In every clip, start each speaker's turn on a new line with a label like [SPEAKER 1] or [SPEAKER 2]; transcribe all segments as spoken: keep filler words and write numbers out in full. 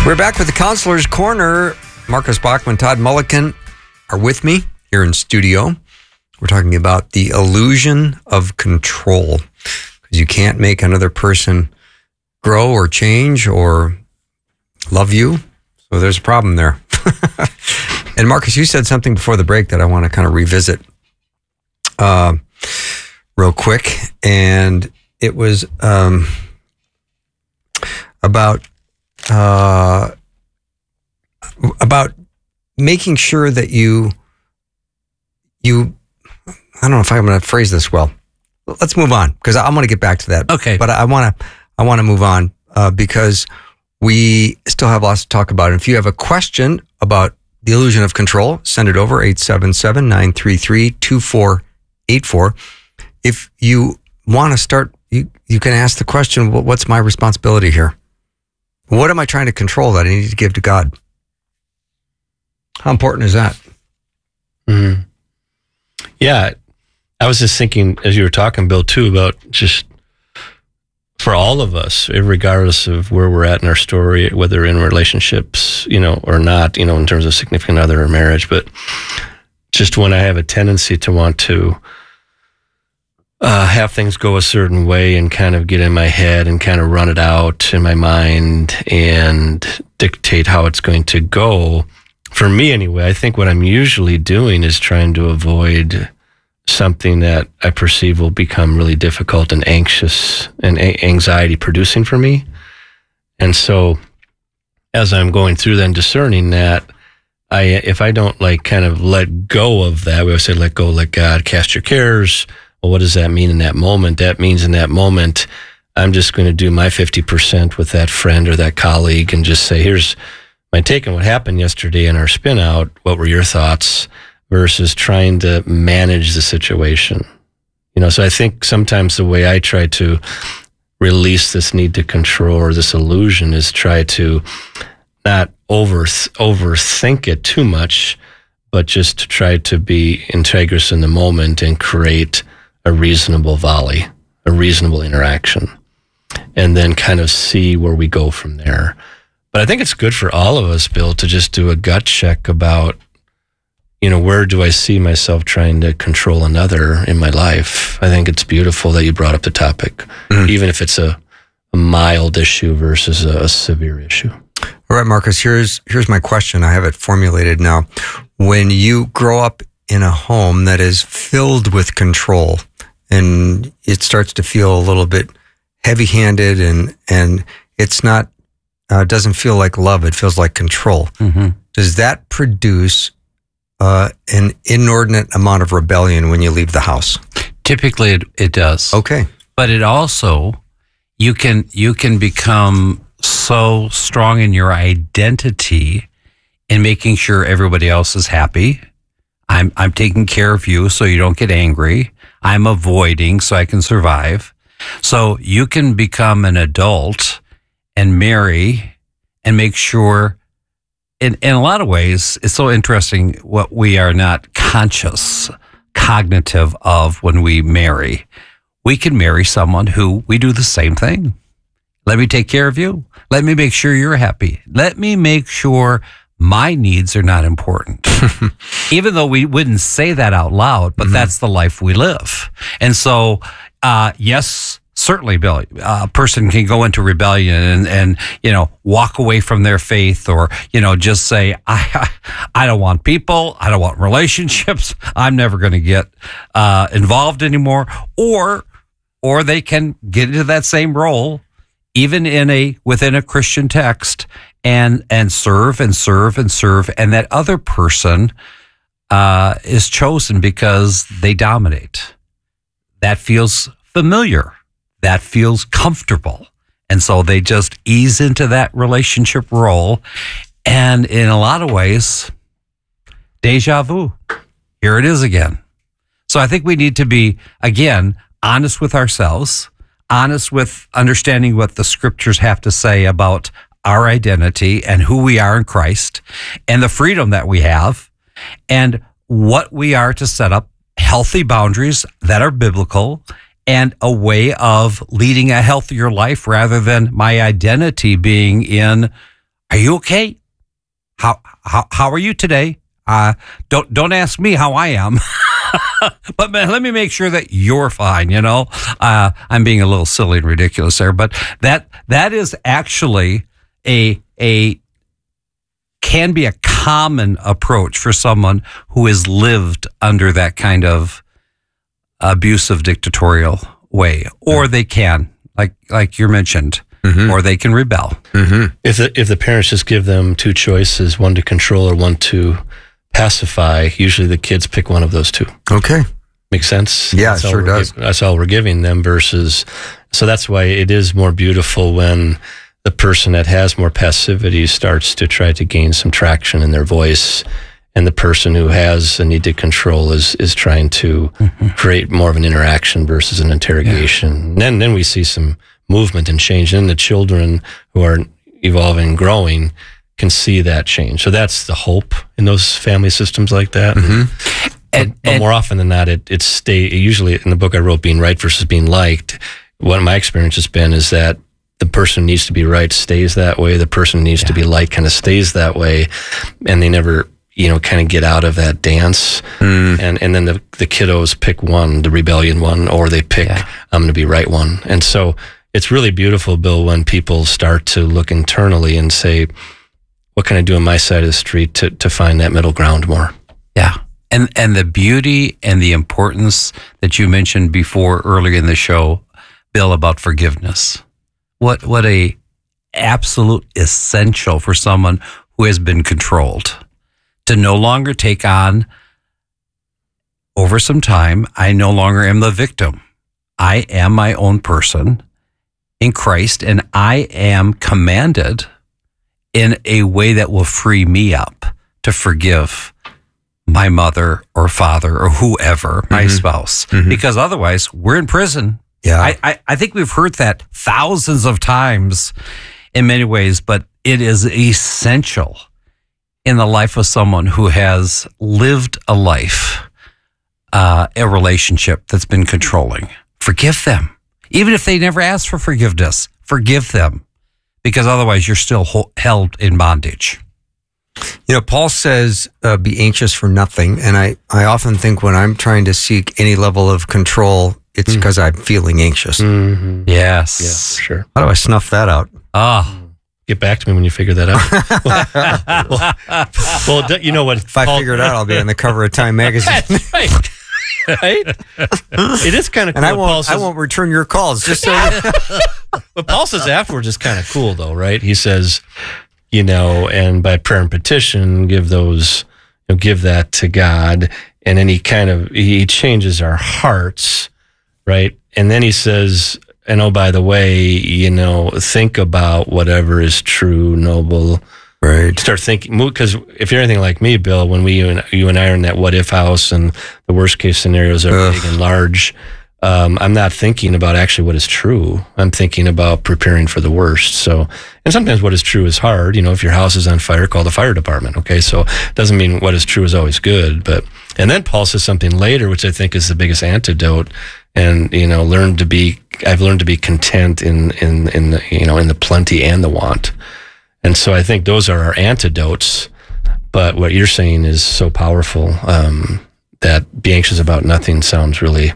[SPEAKER 1] We're back with the Counselor's Corner. Marcus Bachman, Todd Mulliken are with me here in studio. We're talking about the illusion of control, because you can't make another person grow or change or love you. So there's a problem there. And Marcus, you said something before the break that I want to kind of revisit uh, real quick. And it was um, about uh, about making sure that you you I don't know if I'm going to phrase this well. Let's move on, because I'm going to get back to that.
[SPEAKER 2] Okay,
[SPEAKER 1] but I want to I want to move on uh, because we still have lots to talk about. And if you have a question about the illusion of control, send it over eight seven seven, nine three three, two four eight four. If you want to start, you, you can ask the question, well, what's my responsibility here? What am I trying to control that I need to give to God? How important is that?
[SPEAKER 3] Mm-hmm. Yeah, I was just thinking as you were talking, Bill, too, about just for all of us, regardless of where we're at in our story, whether in relationships, you know, or not, you know, in terms of significant other or marriage, but just when I have a tendency to want to uh, have things go a certain way and kind of get in my head and kind of run it out in my mind and dictate how it's going to go. For me, anyway, I think what I'm usually doing is trying to avoid something that I perceive will become really difficult and anxious and a- anxiety producing for me. And so as I'm going through then discerning that, I, if I don't like kind of let go of that, we always say, let go, let God, cast your cares. Well, what does that mean in that moment? That means in that moment, I'm just going to do my fifty percent with that friend or that colleague and just say, here's my take on what happened yesterday in our spin out. What were your thoughts? Versus trying to manage the situation. You know, so I think sometimes the way I try to release this need to control or this illusion is try to not over overthink it too much, but just to try to be integrous in the moment and create a reasonable volley, a reasonable interaction, and then kind of see where we go from there. But I think it's good for all of us, Bill, to just do a gut check about, you know, where do I see myself trying to control another in my life? I think it's beautiful that you brought up the topic, mm-hmm. even if it's a, a mild issue versus a, a severe issue.
[SPEAKER 1] All right, Marcus, here's here's my question. I have it formulated now. When you grow up in a home that is filled with control and it starts to feel a little bit heavy-handed and, and it's not, uh, doesn't feel like love, it feels like control. Mm-hmm. Does that produce Uh, an inordinate amount of rebellion when you leave the house?
[SPEAKER 2] Typically, it, it does.
[SPEAKER 1] Okay,
[SPEAKER 2] but it also you can you can become so strong in your identity in making sure everybody else is happy. I'm I'm taking care of you so you don't get angry. I'm avoiding so I can survive. So you can become an adult and marry and make sure. In, in a lot of ways, it's so interesting what we are not conscious, cognitive of when we marry. We can marry someone who we do the same thing. Let me take care of you. Let me make sure you're happy. Let me make sure my needs are not important. Even though we wouldn't say that out loud, but mm-hmm. that's the life we live. And so, uh, yes, certainly, Bill, a person can go into rebellion and, and, you know, walk away from their faith or, you know, just say, I I don't want people. I don't want relationships. I'm never going to get uh, involved anymore. Or or they can get into that same role, even in a within a Christian text, and and serve and serve and serve. And that other person uh, is chosen because they dominate. That feels familiar. That feels comfortable. And so they just ease into that relationship role. And in a lot of ways, deja vu. Here it is again. So I think we need to be, again, honest with ourselves, honest with understanding what the scriptures have to say about our identity and who we are in Christ and the freedom that we have and what we are to set up healthy boundaries that are biblical and a way of leading a healthier life rather than my identity being in Are you okay? How how how are you today? Uh, don't don't ask me how I am, but man, let me make sure that you're fine. You know, uh, I'm being a little silly and ridiculous there, but that that is actually a a can be a common approach for someone who has lived under that kind of abusive dictatorial way, or they can, like like you mentioned, mm-hmm. or they can rebel.
[SPEAKER 3] Mm-hmm. If the, if the parents just give them two choices, one to control or one to pacify, usually the kids pick one of those two.
[SPEAKER 1] Okay.
[SPEAKER 3] Makes sense?
[SPEAKER 1] Yeah,
[SPEAKER 3] that's
[SPEAKER 1] it sure does.
[SPEAKER 3] Give, that's all we're giving them versus, so that's why it is more beautiful when the person that has more passivity starts to try to gain some traction in their voice, and the person who has a need to control is is trying to mm-hmm. create more of an interaction versus an interrogation. Yeah. And then, then we see some movement and change. And the children who are evolving and growing can see that change. So that's the hope in those family systems like that. Mm-hmm. And, but, but and, more often than not, it, it stay, usually in the book I wrote, Being Right versus Being Liked, what my experience has been is that the person needs to be right stays that way. The person needs yeah. to be liked kind of stays that way. And they never, you know, kind of get out of that dance. Mm. And, and then the, the kiddos pick one, the rebellion one, or they pick, yeah. I'm going to be right one. And so it's really beautiful, Bill, when people start to look internally and say, what can I do on my side of the street to, to find that middle ground more?
[SPEAKER 2] Yeah. And, and the beauty and the importance that you mentioned before earlier in the show, Bill, about forgiveness. What what a absolute essential for someone who has been controlled to no longer take on, over some time, I no longer am the victim. I am my own person in Christ, and I am commanded in a way that will free me up to forgive my mother or father or whoever, mm-hmm. my spouse, mm-hmm. because otherwise we're in prison. Yeah, I, I, I think we've heard that thousands of times in many ways, but it is essential in the life of someone who has lived a life, uh, a relationship that's been controlling. Forgive them. Even if they never ask for forgiveness, forgive them, because otherwise you're still ho- held in bondage.
[SPEAKER 1] You know, Paul says, uh, be anxious for nothing. And I, I often think when I'm trying to seek any level of control, it's because mm-hmm. I'm feeling anxious.
[SPEAKER 2] Mm-hmm. Yes.
[SPEAKER 3] Yeah, sure.
[SPEAKER 1] How do I snuff that out?
[SPEAKER 2] Ah.
[SPEAKER 3] Oh. Get back to me when you figure that out. well, well, you know what?
[SPEAKER 1] If Paul, I figure it out, I'll be on the cover of Time magazine.
[SPEAKER 3] That's right. Right? It is kind of cool.
[SPEAKER 1] And I won't, says, I won't return your calls. Just so
[SPEAKER 3] What Paul says afterwards is kind of cool, though, right? He says, you know, and by prayer and petition, give those, you know, give that to God. And then he kind of, he changes our hearts, right? And then he says, and oh, by the way, you know, think about whatever is true, noble.
[SPEAKER 1] Right.
[SPEAKER 3] Start thinking, because if you're anything like me, Bill, when we, you and, you and I are in that what if house and the worst case scenarios are Ugh. big and large, um, I'm not thinking about actually what is true. I'm thinking about preparing for the worst. So, and sometimes what is true is hard. You know, if your house is on fire, call the fire department. Okay. So it doesn't mean what is true is always good. But, and then Paul says something later, which I think is the biggest antidote. And, you know, learn to be, I've learned to be content in, in, in the, you know, in the plenty and the want. And so I think those are our antidotes. But what you're saying is so powerful, um, that be anxious about nothing sounds really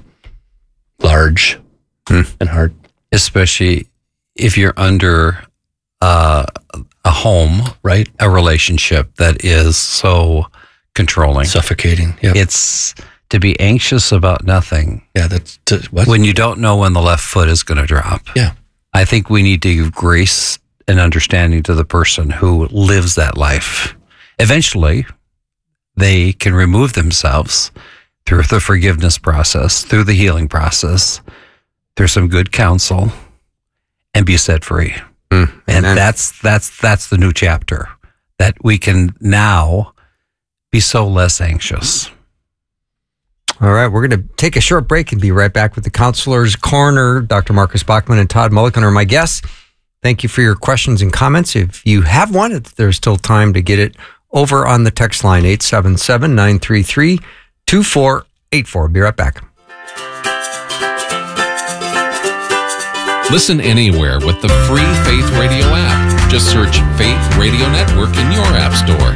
[SPEAKER 3] large hmm. and hard.
[SPEAKER 2] Especially if you're under uh, a home, right? A relationship that is so controlling.
[SPEAKER 3] Suffocating. Yeah.
[SPEAKER 2] It's to be anxious about nothing.
[SPEAKER 3] Yeah. That's to, what?
[SPEAKER 2] When you don't know when the left foot is going to drop.
[SPEAKER 3] Yeah.
[SPEAKER 2] I think we need to give grace and understanding to the person who lives that life. Eventually, they can remove themselves through the forgiveness process, through the healing process, through some good counsel, and be set free. Mm, and and that's that's that's the new chapter, that we can now be so less anxious.
[SPEAKER 1] All right, we're going to take a short break and be right back with the Counselor's Corner. Doctor Marcus Bachmann and Todd Mulliken are my guests. Thank you for your questions and comments. If you have one, there's still time to get it over on the text line, eight seven seven, nine three three, two four eight four. Be right back.
[SPEAKER 4] Listen anywhere with the free Faith Radio app. Just search Faith Radio Network in your app store.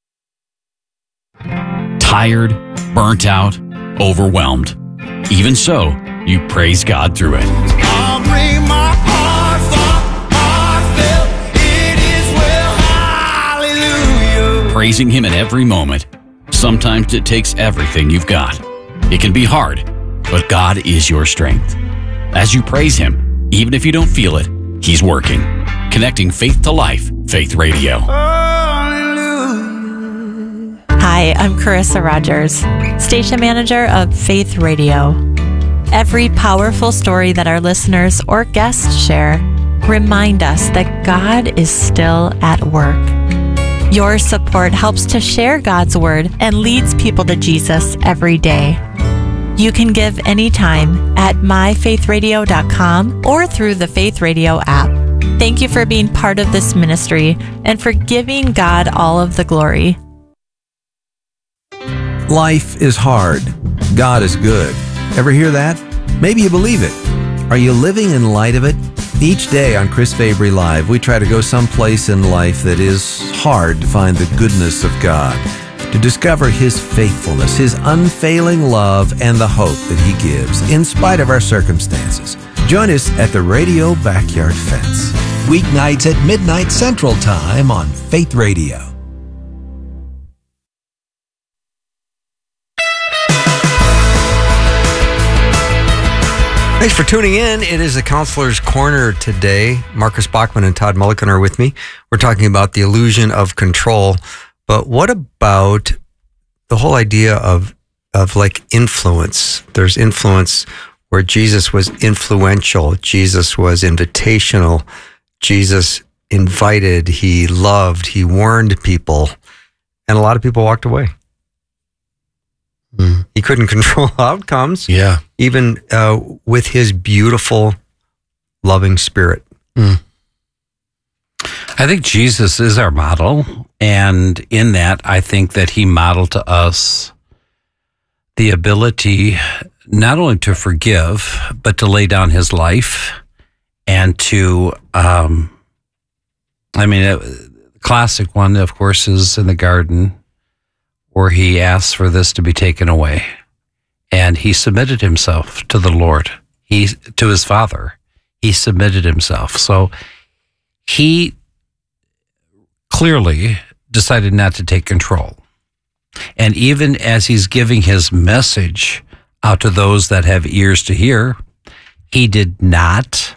[SPEAKER 5] Tired, burnt out, overwhelmed. Even so, you praise God through it.
[SPEAKER 6] I'll bring my heart, heartfelt, it is well, hallelujah.
[SPEAKER 5] Praising Him in every moment. Sometimes it takes everything you've got. It can be hard, but God is your strength. As you praise Him, even if you don't feel it, He's working. Connecting faith to life, Faith Radio.
[SPEAKER 7] Hi, I'm Carissa Rogers, station manager of Faith Radio. Every powerful story that our listeners or guests share remind us that God is still at work. Your support helps to share God's word and leads people to Jesus every day. You can give anytime at my faith radio dot com or through the Faith Radio app. Thank you for being part of this ministry and for giving God all of the glory.
[SPEAKER 8] Life is hard. God is good. Ever hear that? Maybe you believe it. Are you living in light of it? Each day on Chris Fabry Live, we try to go someplace in life that is hard to find the goodness of God, to discover His faithfulness, His unfailing love, and the hope that He gives in spite of our circumstances. Join us at the Radio Backyard Fence. Weeknights at midnight Central Time on Faith Radio.
[SPEAKER 1] Thanks for tuning in. It is the Counselor's Corner today. Marcus Bachman and Todd Mulliken are with me. We're talking about the illusion of control. But what about the whole idea of of like influence? There's influence where Jesus was influential. Jesus was invitational. Jesus invited. He loved. He warned people. And a lot of people walked away. Mm. He couldn't control outcomes.
[SPEAKER 3] Yeah.
[SPEAKER 1] Even uh, with his beautiful, loving spirit.
[SPEAKER 3] Mm.
[SPEAKER 2] I think Jesus is our model. And in that, I think that He modeled to us the ability not only to forgive, but to lay down His life and to, um, I mean, the classic one, of course, is in the garden, where He asks for this to be taken away. And He submitted Himself to the Lord, He to His Father. He submitted Himself. So He clearly decided not to take control. And even as He's giving His message out to those that have ears to hear, He did not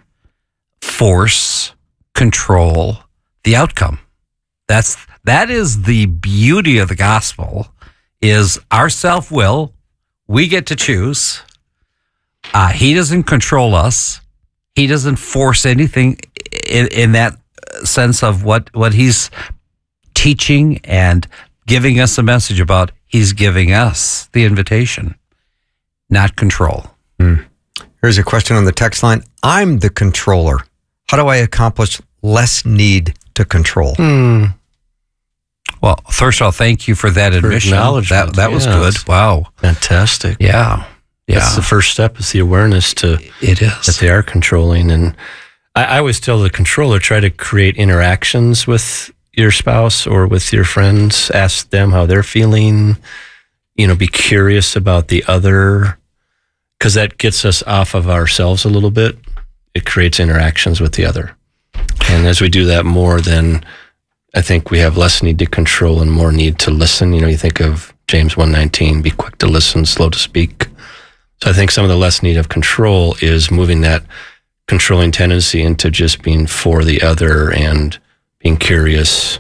[SPEAKER 2] force, control the outcome. That's That is the beauty of the gospel, is our self-will. We get to choose. Uh, he doesn't control us. He doesn't force anything in, in that sense of what, what He's teaching and giving us a message about. He's giving us the invitation, not control.
[SPEAKER 1] Mm. Here's a question on the text line. I'm the controller. How do I accomplish less need to control?
[SPEAKER 3] Mm.
[SPEAKER 2] Well, first of all, thank you for that admission. That that was
[SPEAKER 3] yeah,
[SPEAKER 2] good. Wow.
[SPEAKER 3] Fantastic.
[SPEAKER 2] Yeah. Yeah.
[SPEAKER 3] That's the first step, is the awareness to
[SPEAKER 2] it is
[SPEAKER 3] that they are controlling. And I, I always tell the controller, try to create interactions with your spouse or with your friends. Ask them how they're feeling. You know, be curious about the other, because that gets us off of ourselves a little bit. It creates interactions with the other. And as we do that more, then I think we have less need to control and more need to listen. You know, you think of James one nineteen, be quick to listen, slow to speak. So I think some of the less need of control is moving that controlling tendency into just being for the other and being curious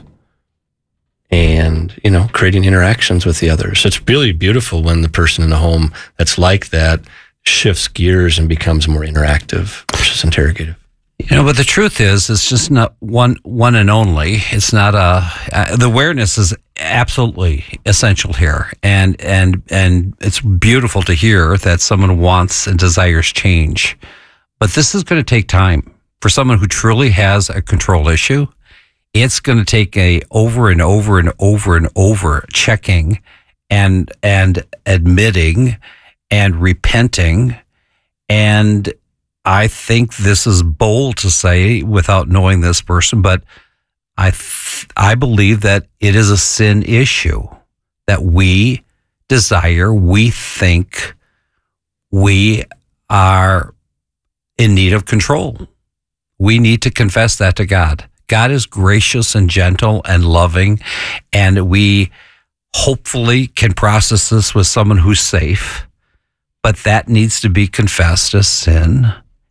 [SPEAKER 3] and, you know, creating interactions with the others. So it's really beautiful when the person in the home that's like that shifts gears and becomes more interactive versus interrogative.
[SPEAKER 2] You know, but the truth is, it's just not one one and only. It's not a uh, the awareness is absolutely essential here, and and and it's beautiful to hear that someone wants and desires change. But this is going to take time for someone who truly has a control issue. It's going to take a over and over and over and over checking and and admitting and repenting. And I think this is bold to say without knowing this person, but I th- I believe that it is a sin issue that we desire, we think we are in need of control. We need to confess that to God. God is gracious and gentle and loving, and we hopefully can process this with someone who's safe, but that needs to be confessed as sin,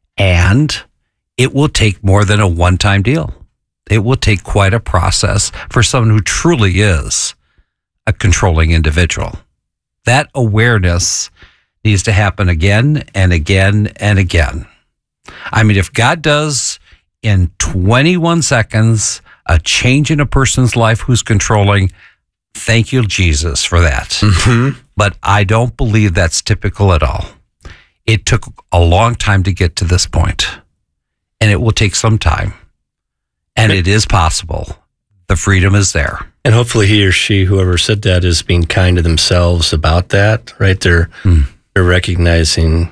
[SPEAKER 2] and it will take more than a one-time deal. It will take quite a process for someone who truly is a controlling individual. That awareness needs to happen again and again and again. I mean, if God does in twenty-one seconds a change in a person's life who's controlling, thank you, Jesus, for that.
[SPEAKER 1] Mm-hmm.
[SPEAKER 2] But I don't believe that's typical at all. It took a long time to get to this point, and it will take some time. And it is possible. The freedom is there.
[SPEAKER 3] And hopefully he or she, whoever said that, is being kind to themselves about that, right? They're,
[SPEAKER 2] Mm.
[SPEAKER 3] they're recognizing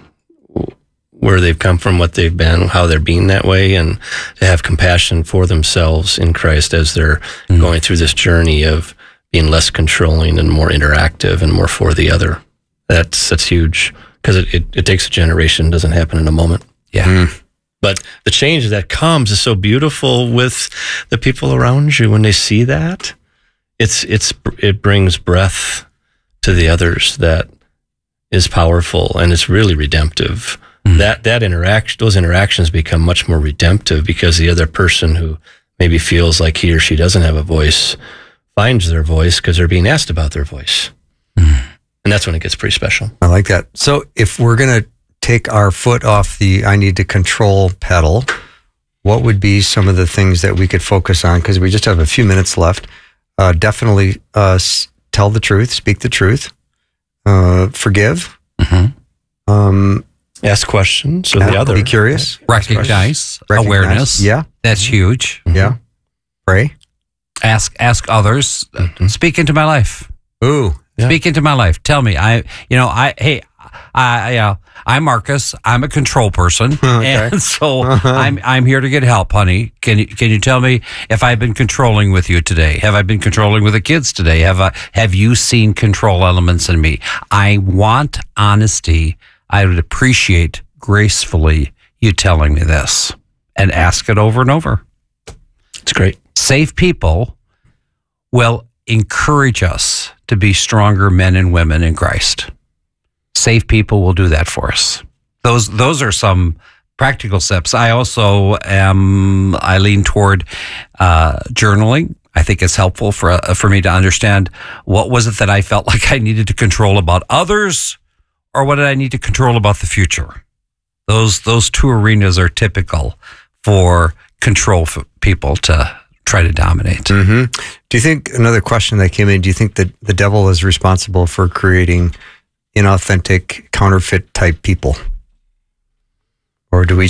[SPEAKER 3] where they've come from, what they've been, how they're being that way, and to have compassion for themselves in Christ as they're
[SPEAKER 2] Mm.
[SPEAKER 3] going through this journey of being less controlling and more interactive and more for the other. That's, that's huge, because it, it, it takes a generation. It doesn't happen in a moment.
[SPEAKER 2] Yeah.
[SPEAKER 1] Mm.
[SPEAKER 3] But the change that comes is so beautiful with the people around you when they see that. It's it's it brings breath to the others that is powerful, and it's really redemptive. Mm. That that interaction, those interactions become much more redemptive because the other person who maybe feels like he or she doesn't have a voice finds their voice because they're being asked about their voice, mm. and that's when it gets pretty special.
[SPEAKER 1] I like that. So if we're going to take our foot off the I need to control pedal, what would be some of the things that we could focus on? Because we just have a few minutes left. Uh, definitely uh, s- tell the truth, speak the truth, uh, forgive,
[SPEAKER 2] Mm-hmm.
[SPEAKER 1] um,
[SPEAKER 3] Ask questions of
[SPEAKER 1] uh,
[SPEAKER 3] the other.
[SPEAKER 1] be curious,
[SPEAKER 2] Recognize,
[SPEAKER 1] Recognize.
[SPEAKER 2] awareness.
[SPEAKER 1] Yeah.
[SPEAKER 2] That's huge.
[SPEAKER 1] yeah, pray.
[SPEAKER 2] Ask ask others.
[SPEAKER 3] Mm-hmm.
[SPEAKER 2] Speak into my life.
[SPEAKER 1] Ooh,
[SPEAKER 3] Yeah.
[SPEAKER 2] Speak into my life. Tell me. I, you know, I, hey, I, uh, I'm Marcus. I'm a control person, and so I'm I'm here to get help, honey. Can you can you tell me if I've been controlling with you today? Have I been controlling with the kids today? Have I have you seen control elements in me? I want honesty. I would appreciate gracefully you telling me this, and ask it over and over.
[SPEAKER 3] It's great.
[SPEAKER 2] Safe people will encourage us to be stronger men and women in Christ. Safe people will do that for us. Those those are some practical steps. I also am, I lean toward uh, journaling. I think it's helpful for uh, for me to understand what was it that I felt like I needed to control about others, or what did I need to control about the future. Those those two arenas are typical for control for people to try to dominate.
[SPEAKER 1] Mm-hmm. Do you think, another question that came in, do you think that the devil is responsible for creating inauthentic, counterfeit type people? Or do we